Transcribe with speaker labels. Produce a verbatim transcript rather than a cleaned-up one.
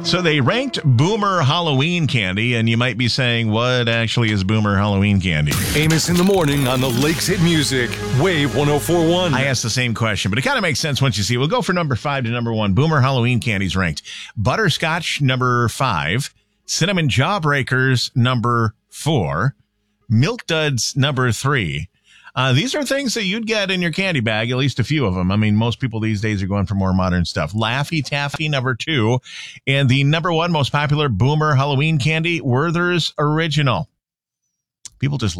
Speaker 1: So they ranked Boomer Halloween candy, and you might be saying, what actually is Boomer Halloween candy?
Speaker 2: Amos in the morning on the Lakes Hit Music, Wave one oh four point one.
Speaker 1: I asked the same question, but it kind of makes sense once you see. We'll go for number five to number one. Boomer Halloween candies ranked. Butterscotch, number five. Cinnamon Jawbreakers, number four. Milk Duds, number three. Uh, these are things that you'd get in your candy bag, at least a few of them. I mean, most people these days are going for more modern stuff. Laffy Taffy, number two. And the number one most popular Boomer Halloween candy, Werther's Original. People just